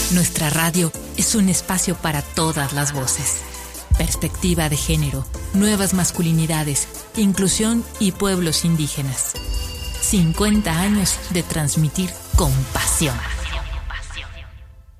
Nuestra radio es un espacio para todas las voces. Perspectiva de género, nuevas masculinidades, inclusión y pueblos indígenas. 50 años de transmitir con pasión.